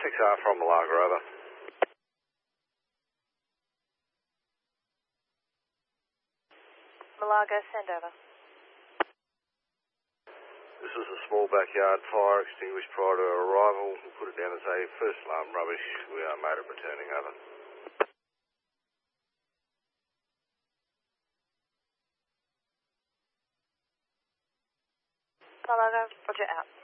6R from Malaga, over. Malaga, send over. This is a small backyard fire extinguished prior to our arrival. We'll put it down as a first alarm rubbish. We are made of returning, over. Malaga, roger out.